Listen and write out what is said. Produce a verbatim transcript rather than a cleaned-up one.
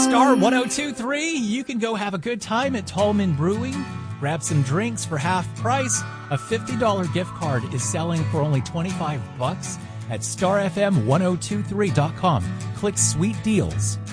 Star one oh two three. You can go have a good time at Tallman Brewing. Grab some drinks for half price. A fifty dollars gift card is selling for only twenty-five bucks at star f m ten twenty-three dot com. Click Sweet Deals.